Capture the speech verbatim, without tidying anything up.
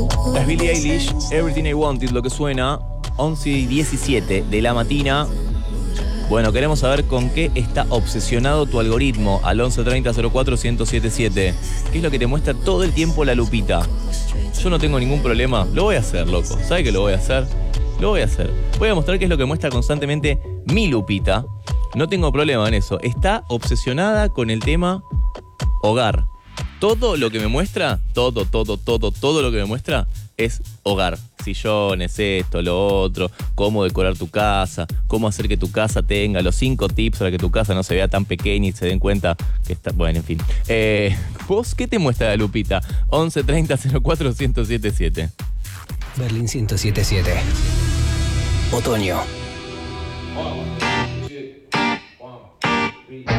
Es Billie Eilish, Everything I Wanted, lo que suena, once y diecisiete de la mañana. Bueno, queremos saber con qué está obsesionado tu algoritmo al once treinta cero cuatro ciento setenta y siete. ¿Qué es lo que te muestra todo el tiempo la lupita? Yo no tengo ningún problema, lo voy a hacer, loco. ¿Sabe que lo voy a hacer? Lo voy a hacer. Voy a mostrar qué es lo que muestra constantemente mi lupita. No tengo problema en eso. Está obsesionada con el tema hogar. Todo lo que me muestra, todo, todo, todo, todo lo que me muestra es hogar. Sillones, esto, lo otro, cómo decorar tu casa, cómo hacer que tu casa tenga los cinco tips para que tu casa no se vea tan pequeña y se den cuenta que está... Bueno, en fin. Eh, ¿Vos qué te muestra la lupita? once treinta cero cuatro ciento setenta y siete. Berlín ciento setenta y siete. Otoño.